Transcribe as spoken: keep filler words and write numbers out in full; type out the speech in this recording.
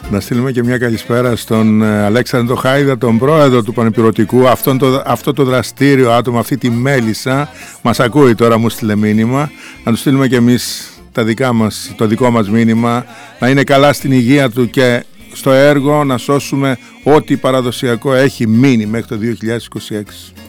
Να στείλουμε και μια καλησπέρα στον Αλέξανδρο Χάιδα, τον πρόεδρο του Πανεπυρωτικού, αυτόν το, αυτό το δραστήριο άτομο, αυτή τη μέλισσα. Μας ακούει τώρα, μου στείλε μήνυμα. Να του στείλουμε και εμείς τα δικά μας, το δικό μας μήνυμα. Να είναι καλά στην υγεία του και στο έργο να σώσουμε ό,τι παραδοσιακό έχει μείνει μέχρι το δύο χιλιάδες είκοσι έξι.